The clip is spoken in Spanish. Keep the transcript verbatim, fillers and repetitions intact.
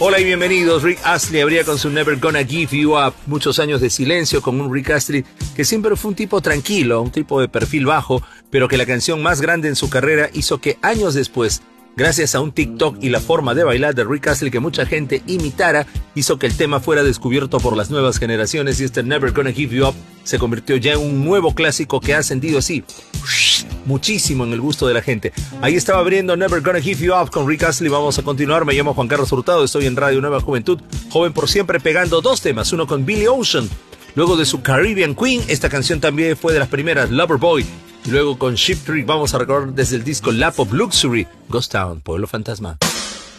Hola y bienvenidos. Rick Astley abría con su Never Gonna Give You Up. Muchos años de silencio con un Rick Astley que siempre fue un tipo tranquilo, un tipo de perfil bajo, pero que la canción más grande en su carrera hizo que años después, gracias a un TikTok y la forma de bailar de Rick Astley que mucha gente imitara, hizo que el tema fuera descubierto por las nuevas generaciones, y este Never Gonna Give You Up se convirtió ya en un nuevo clásico que ha ascendido así muchísimo en el gusto de la gente. Ahí estaba abriendo Never Gonna Give You Up con Rick Astley. Vamos a continuar. Me llamo Juan Carlos Hurtado, estoy en Radio Nueva Juventud, joven por siempre, pegando dos temas, uno con Billy Ocean, luego de su Caribbean Queen. Esta canción también fue de las primeras, Loverboy. Y luego con Ship Trick vamos a recordar desde el disco Lap of Luxury, Ghost Town, Pueblo Fantasma.